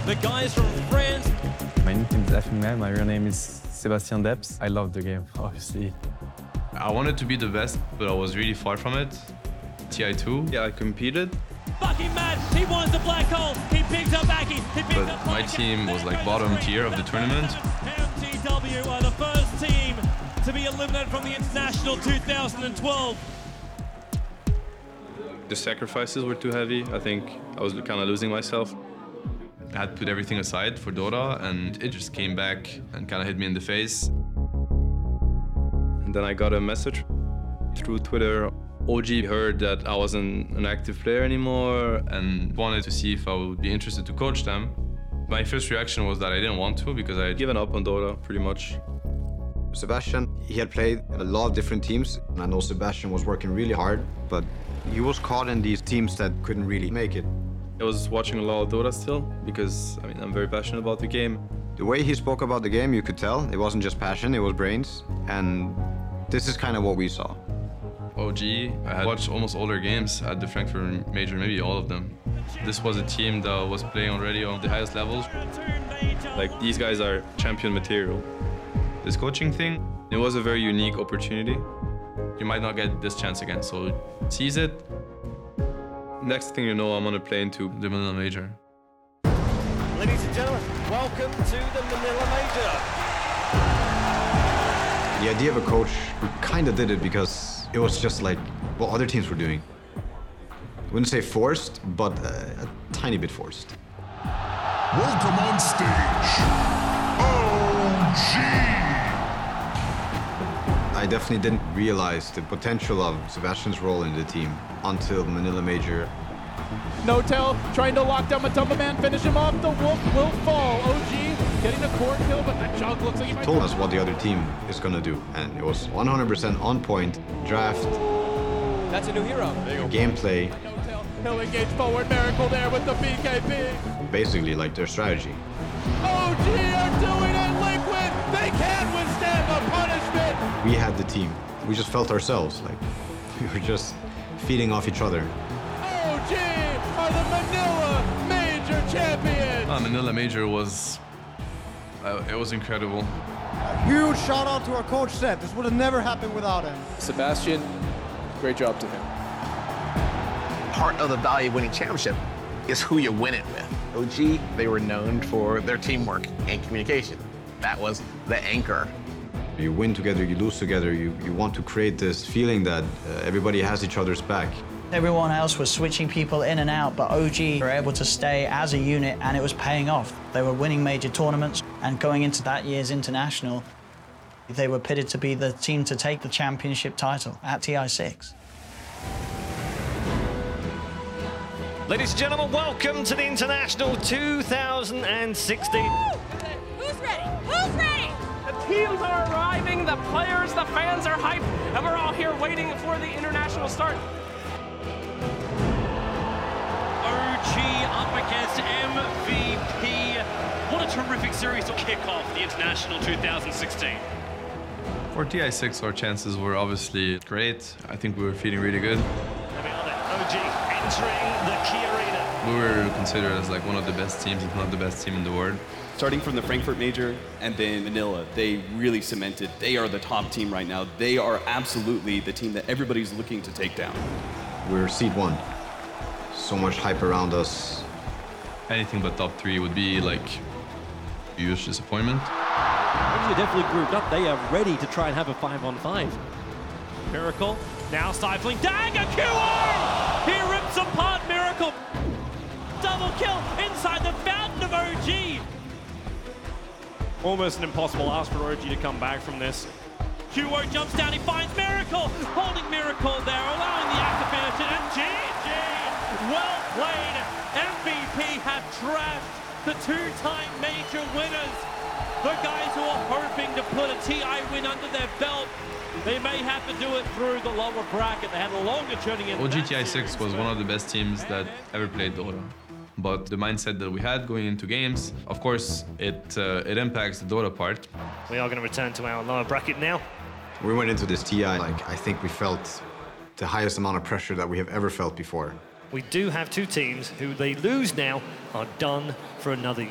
the guys from France. My nickname is FML, my real name is Sebastian Debs. I love the game, obviously. I wanted to be the best, but I was really far from it. TI2, yeah, I competed. Fucking mad, he wants the black hole, he picks up Aki, he picks But up my team was like bottom tier of the tournament. MTW are the first team to be eliminated from the International 2012. The sacrifices were too heavy. I think I was kind of losing myself. I had to put everything aside for Dota, and it just came back and kind of hit me in the face. And then I got a message through Twitter. OG heard that I wasn't an active player anymore and wanted to see if I would be interested to coach them. My first reaction was that I didn't want to because I had given up on Dota pretty much. Sebastian, he had played in a lot of different teams, and I know Sebastian was working really hard, but he was caught in these teams that couldn't really make it. I was watching a lot of Dota still because, I mean, I'm very passionate about the game. The way he spoke about the game, you could tell it wasn't just passion, it was brains, and this is kind of what we saw. OG, I had watched almost all their games at the Frankfurt Major, maybe all of them. This was a team that was playing already on the highest levels. Like, these guys are champion material. This coaching thing, it was a very unique opportunity. You might not get this chance again, so seize it. Next thing you know, I'm gonna play into the Manila Major. Ladies and gentlemen, welcome to the Manila Major. The idea of a coach, we kind of did it because it was just like what other teams were doing. I wouldn't say forced, but a tiny bit forced. Welcome on stage, OG! I definitely didn't realize the potential of Sebastian's role in the team until Manila Major. N0tail trying to lock down Matumba Man, finish him off, the Wolf will fall. OG getting a core kill, but that Jug looks like he might... Told us what the other team is gonna do, and it was 100% on point. Draft. That's a new hero. Gameplay. N0tail, he'll engage forward, Miracle there with the BKB. Basically like their strategy. OG are doing it, Liquid! They can withstand the punishment! We had the team. We just felt ourselves, like we were just feeding off each other. OG are the Manila Major champions! Manila Major was, it was incredible. Huge shout out to our coach Seb. This would have never happened without him. Sebastian, great job to him. Part of the value of winning championship is who you win it with. OG, they were known for their teamwork and communication. That was the anchor. You win together, you lose together. You want to create this feeling that everybody has each other's back. Everyone else was switching people in and out, but OG were able to stay as a unit, and it was paying off. They were winning major tournaments, and going into that year's international, they were pitted to be the team to take the championship title at TI6. Ladies and gentlemen, welcome to the International 2016. Who's ready? Who's ready? The teams are arriving, the players, the fans are hyped, and we're all here waiting for the international start. OG up against MVP. What a terrific series to kick off the International 2016. For TI6, our chances were obviously great. I think we were feeling really good. There we are then, OG entering the Key Arena. We were considered as like one of the best teams, if not the best team in the world. Starting from the Frankfurt Major and then Manila, they really cemented. They are the top team right now. They are absolutely the team that everybody's looking to take down. We're seed 1. So much hype around us. Anything but top 3 would be like a huge disappointment. They're definitely grouped up. They are ready to try and have a 5-on-5. Miracle now stifling. Dagger QR! He rips apart Miracle. Double kill inside the fountain of OG. Almost an impossible ask for OG to come back from this. QO jumps down, he finds Miracle, holding Miracle there, allowing the activation, and GG! Well played! MVP have trashed the two-time major winners. The guys who are hoping to put a TI win under their belt, they may have to do it through the lower bracket. They had a longer journey in. OGTI6 was one of the best teams that ever played Dota. But the mindset that we had going into games, of course, it impacts the Dota part. We are going to return to our lower bracket now. We went into this TI, like, I think we felt the highest amount of pressure that we have ever felt before. We do have two teams who they lose now are done for another year.